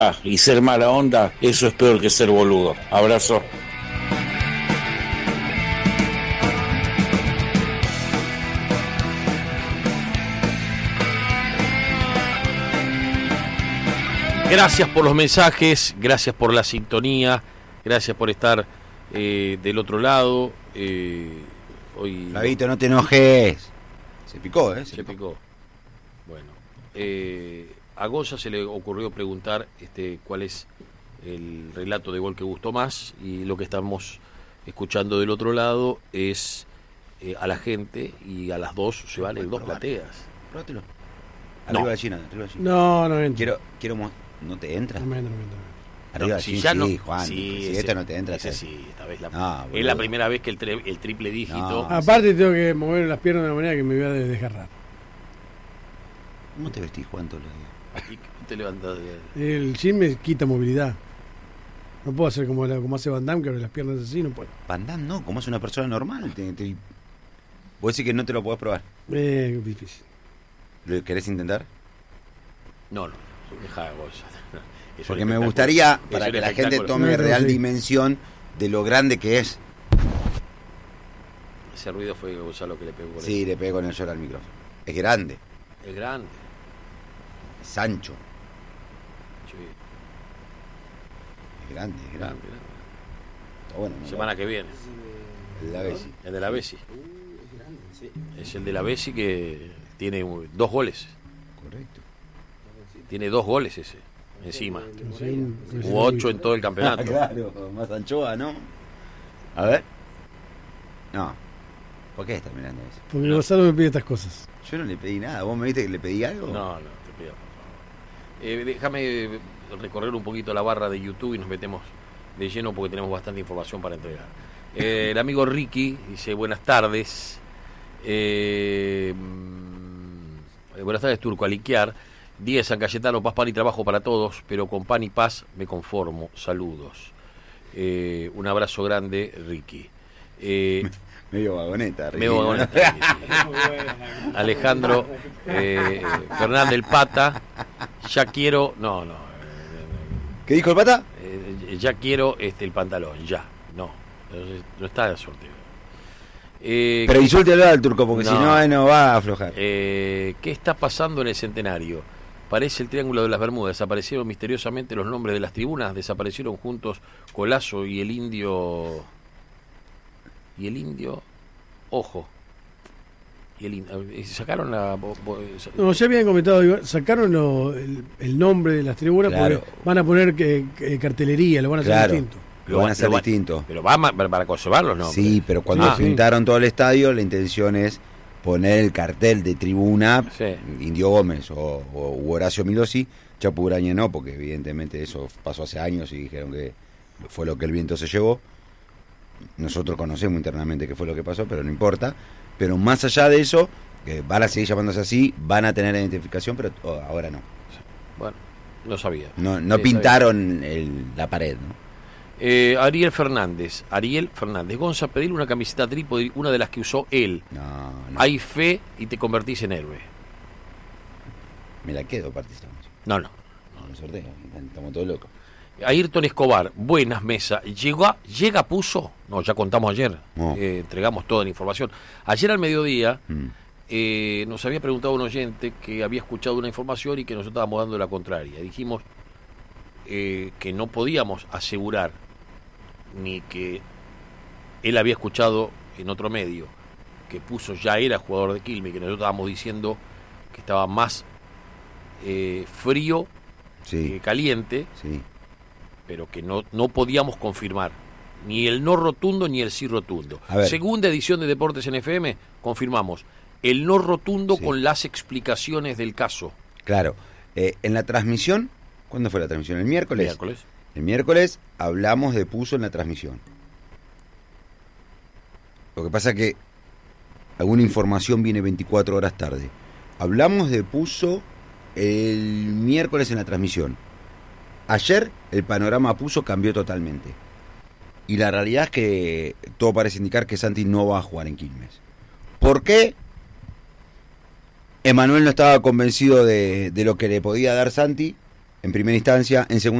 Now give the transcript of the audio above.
y ser mala onda, eso es peor que ser boludo. Abrazo. Gracias por los mensajes, gracias por la sintonía, gracias por estar del otro lado. Hoy Flavito, no te enojes. Se picó, ¿eh? Se picó. Bueno, a Gonza se le ocurrió preguntar cuál es el relato de gol que gustó más, y lo que estamos escuchando del otro lado es a la gente, y a las dos se valen dos plateas. Próbatelo. No. Arriba de China, arriba de China. No entra. ¿No te entra? No me entra. Arriba de Si China, ya sí, no, Juan. sí, Si ese, esta no te entra. ese sí, esta vez es boludo. la primera vez que el triple dígito. No. Aparte tengo que mover las piernas de una manera que me voy a desgarrar. ¿Cómo te vestís, Juan, todos los días? ¿Y cómo te levantas? El gym me quita movilidad. No puedo hacer como hace Van Damme, que abre las piernas así, no puedo. Van Damme no, como es una persona normal. Vos decís que no te lo podés probar. Es difícil. ¿Lo querés intentar? No, deja de Gonza. Es Porque un me espectáculo. gustaría, Es para un que la gente espectáculo. tome No, real sí. dimensión de lo grande que es. Ese ruido fue Gonzalo que le pegó. Con Sí, le pegué con el sol al micrófono. Es grande, Es grande. es ancho, Sí, es grande, es grande. grande. Está bueno, ¿no? Semana que viene. El de la Bessi. El de la Bessi. Es el de la Bessi que tiene 2 goles. Correcto. Tiene 2 goles ese, encima. Sí, Hubo 8 en todo el campeonato. Claro, más anchoa, ¿no? A ver. No. ¿Por qué estás mirando eso? Porque Gonzalo me pide estas cosas. Yo no le pedí nada. ¿Vos me viste que le pedí algo? No, te pido, por favor. Déjame recorrer un poquito la barra de YouTube y nos metemos de lleno porque tenemos bastante información para entregar. El amigo Ricky dice: buenas tardes. Buenas tardes, Turco. Aliquear. 10 San Cayetano, paz, pan y trabajo para todos, pero con pan y paz me conformo. Saludos. Un abrazo grande, Ricky. Medio vagoneta. Ricky, Medio ¿no? vagoneta, sí. Alejandro Fernández el Pata. Ya quiero. No. ¿Qué dijo el pata? Ya quiero el pantalón. Ya. No está el sorteo. Pero insúltelo al turco, porque No. si no, no va a aflojar. ¿Qué está pasando en el Centenario? Parece el Triángulo de las Bermudas. Desaparecieron misteriosamente los nombres de las tribunas. Desaparecieron juntos Colazo y el indio. Ojo. Sacaron la. No, ya habían comentado, sacaron el nombre de las tribunas, Claro. porque van a poner cartelería, lo van a hacer Claro. distinto. Lo van a hacer distinto. Pero va para conservarlos, ¿no? Sí, pero cuando Sí. pintaron todo el estadio, la intención es poner el cartel de tribuna, Sí. Indio Gómez o Horacio Milossi. Chapu Graña no, porque evidentemente eso pasó hace años y dijeron que fue lo que el viento se llevó. Nosotros conocemos internamente qué fue lo que pasó, pero no importa. Pero más allá de eso, van a seguir llamándose así, van a tener identificación, pero ahora no. Bueno, no sabía. No pintaron la pared, ¿no? Ariel Fernández, Gonza, pedirle una camiseta trípode, una de las que usó él. No. Hay fe y te convertís en héroe. Me la quedo, participamos. No. No sorteo, estamos todos locos. Ayrton Escobar, buenas mesas. Llega, puso. No, ya contamos ayer. No. Entregamos toda la información. Ayer al mediodía nos había preguntado un oyente que había escuchado una información y que nosotros estábamos dando la contraria. Dijimos que no podíamos asegurar ni que él había escuchado en otro medio que Puso ya era jugador de Quilmes, que nosotros estábamos diciendo que estaba más frío Sí, que caliente, sí. pero que no podíamos confirmar ni el no rotundo ni el sí rotundo. A ver. Segunda edición de Deportes en FM, confirmamos el no rotundo Sí. con las explicaciones del caso. Claro. En la transmisión, ¿cuándo fue la transmisión? ¿El miércoles? Miércoles. El miércoles hablamos de Puso en la transmisión. Lo que pasa que alguna información viene 24 horas tarde. Hablamos de Puso el miércoles en la transmisión. Ayer el panorama Puso cambió totalmente. Y la realidad es que todo parece indicar que Santi no va a jugar en Quilmes. ¿Por qué? Emanuel no estaba convencido de lo que le podía dar Santi. en primera instancia. En segunda